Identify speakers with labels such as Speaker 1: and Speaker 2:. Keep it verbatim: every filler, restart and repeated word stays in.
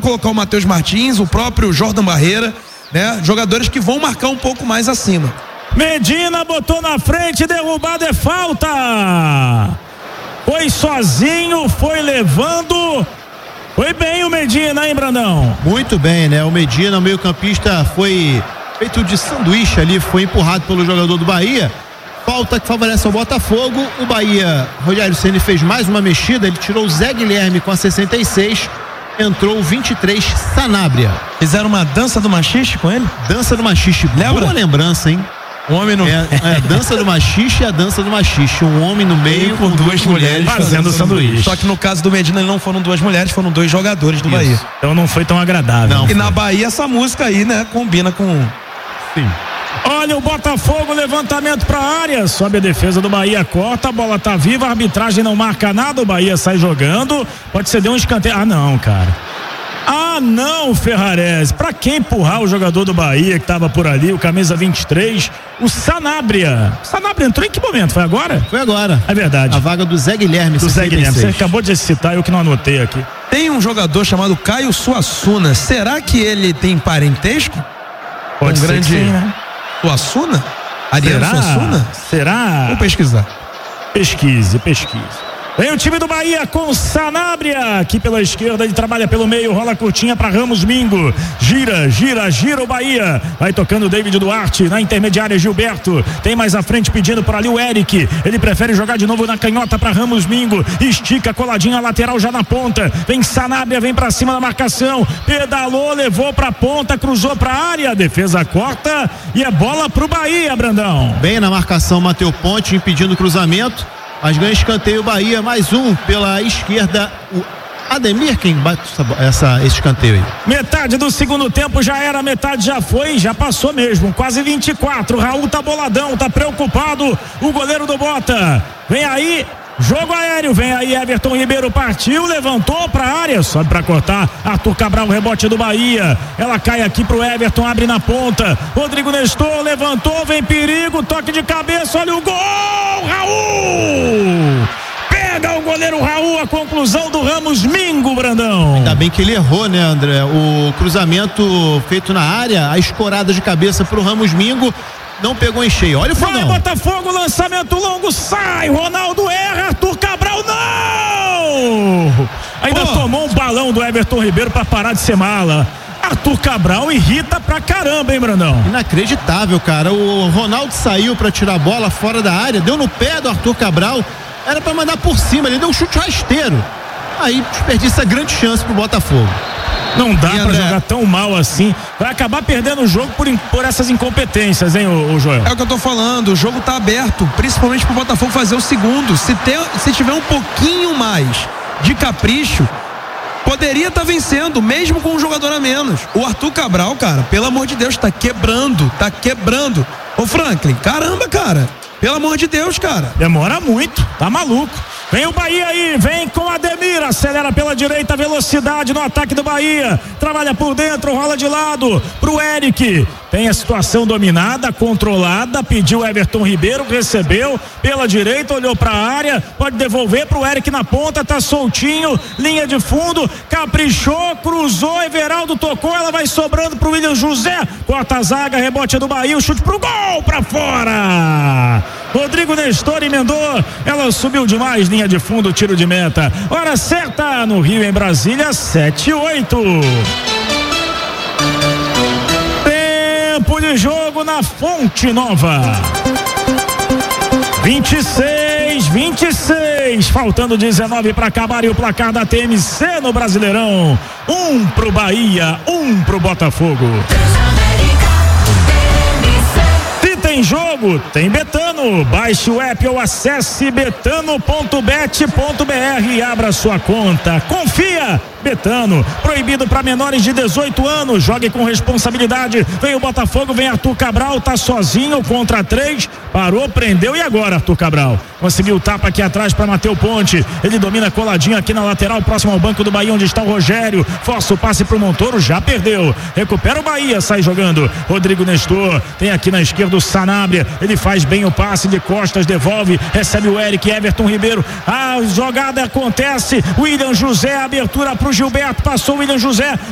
Speaker 1: colocar o Matheus Martins, o próprio Jordan Barreira, né? Jogadores que vão marcar um pouco mais acima.
Speaker 2: Medina botou na frente, derrubada, é falta. Foi sozinho, foi levando. Foi bem o Medina, hein, Brandão?
Speaker 3: Muito bem, né? O Medina, o meio-campista, foi feito de sanduíche ali, foi empurrado pelo jogador do Bahia. Falta que favorece ao Botafogo. O Bahia, Rogério Ceni fez mais uma mexida, ele tirou o Zé Guilherme com a sessenta e seis, entrou o vinte e três, Sanabria.
Speaker 1: Fizeram uma dança do machixe com ele?
Speaker 3: Dança do machixe,
Speaker 1: lembra?
Speaker 3: Boa lembrança, hein?
Speaker 1: Um homem no...
Speaker 3: É, é, dança do machixe e a dança do machixe. Um homem no meio com duas, duas mulheres
Speaker 2: fazendo sanduíche.
Speaker 1: Só que no caso do Medina não foram duas mulheres, foram dois jogadores do Isso. Bahia.
Speaker 2: Então não foi tão agradável.
Speaker 1: Não, e foi. Na Bahia essa música aí, né, combina com...
Speaker 2: Sim. Olha o Botafogo, levantamento para a área, sobe a defesa do Bahia, corta, a bola tá viva, a arbitragem não marca nada, o Bahia sai jogando, pode ceder um escanteio. Ah não, cara. Ah não, Ferrarese, pra quem empurrar o jogador do Bahia que tava por ali, o camisa vinte e três, o Sanabria. Sanabria entrou em que momento? Foi agora?
Speaker 3: Foi agora.
Speaker 2: É verdade.
Speaker 3: A vaga do Zé Guilherme.
Speaker 2: Do Zé Guilherme, você acabou de citar, eu que não anotei aqui.
Speaker 1: Tem um jogador chamado Caio Suassuna, será que ele tem parentesco?
Speaker 2: Pode
Speaker 1: um
Speaker 2: ser
Speaker 1: grande...
Speaker 2: sim, né?
Speaker 1: Suassuna? Ariano Suassuna?
Speaker 2: Será?
Speaker 1: Vou pesquisar.
Speaker 2: Pesquise, pesquise. Vem o time do Bahia com Sanabria aqui pela esquerda, ele trabalha pelo meio, rola curtinha para Ramos Mingo, gira, gira, gira o Bahia, vai tocando o David Duarte, na intermediária Gilberto, tem mais à frente pedindo por ali o Eric, ele prefere jogar de novo na canhota para Ramos Mingo, estica, coladinha, lateral já na ponta, vem Sanabria, vem para cima da marcação, pedalou, levou para ponta, cruzou para área, defesa corta e é bola pro Bahia, Brandão.
Speaker 3: Bem na marcação, Matheus Ponte impedindo o cruzamento. Mas ganha escanteio Bahia, mais um pela esquerda, o Ademir quem bate essa, esse escanteio aí.
Speaker 2: Metade do segundo tempo já era, metade já foi, já passou mesmo, quase vinte e quatro, Raul tá boladão, tá preocupado, o goleiro do Bota, vem aí, jogo aéreo, vem aí Everton Ribeiro, partiu, levantou pra área, sobe pra cortar, Arthur Cabral, rebote do Bahia, ela cai aqui pro Everton, abre na ponta, Rodrigo Nestor, levantou, vem perigo, toque de cabeça, olha o gol, Raul! Pega o goleiro Raul, a conclusão do Ramos Mingo, Brandão.
Speaker 3: Ainda bem que ele errou, né, André? O cruzamento feito na área, a escorada de cabeça pro Ramos Mingo, não pegou em cheio. Olha o fogão.
Speaker 2: Vai Botafogo, lançamento longo, sai, Ronaldo erra, Arthur Cabral não! Ainda Pô. tomou um balão do Everton Ribeiro para parar de ser mala. Arthur Cabral irrita pra caramba, hein, Brandão?
Speaker 3: Inacreditável, cara. O Ronaldo saiu pra tirar a bola fora da área, deu no pé do Arthur Cabral, era pra mandar por cima, ele deu um chute rasteiro. Aí desperdiça grande chance pro Botafogo.
Speaker 2: Não dá pra jogar tão mal assim. Vai acabar perdendo o jogo por, por essas incompetências, hein, o, o Joel?
Speaker 1: É o que eu tô falando, o jogo tá aberto, principalmente pro Botafogo fazer o segundo. Se, ter, se tiver um pouquinho mais de capricho, poderia estar tá vencendo, mesmo com um jogador a menos. O Arthur Cabral, cara, pelo amor de Deus, tá quebrando, tá quebrando. Ô Franklin, caramba, cara, pelo amor de Deus, cara.
Speaker 2: Demora muito, tá maluco. Vem o Bahia aí, vem com Ademir, acelera pela direita, velocidade no ataque do Bahia, trabalha por dentro, rola de lado pro Eric, tem a situação dominada, controlada, pediu Everton Ribeiro, recebeu pela direita, olhou pra área, pode devolver pro Eric na ponta, tá soltinho, linha de fundo, caprichou, cruzou, Everaldo tocou, ela vai sobrando pro William José, corta a zaga, rebote do Bahia, o chute pro gol, pra fora. Rodrigo Nestor emendou, ela subiu demais, linha de fundo, tiro de meta. Hora certa no Rio, em Brasília, sete e oito. Tempo de jogo na Fonte Nova. vinte e seis, vinte e seis, faltando dezenove para acabar e o placar da T M C no Brasileirão. Um pro Bahia, um pro Botafogo. Tem jogo, tem Betano, baixe o app ou acesse betano ponto bet ponto br e abra sua conta, confia, Betano, proibido para menores de dezoito anos, jogue com responsabilidade, vem o Botafogo, vem Arthur Cabral, tá sozinho contra três, parou, prendeu e agora Arthur Cabral, conseguiu o tapa aqui atrás para Matheus Ponte, ele domina coladinho aqui na lateral, próximo ao banco do Bahia onde está o Rogério, força o passe pro Montoro, já perdeu, recupera o Bahia, sai jogando, Rodrigo Nestor, tem aqui na esquerda o Sanabria, ele faz bem o passe de costas, devolve, recebe o Eric, Everton Ribeiro, a jogada acontece, William José, abertura pro Gilberto, passou o William José,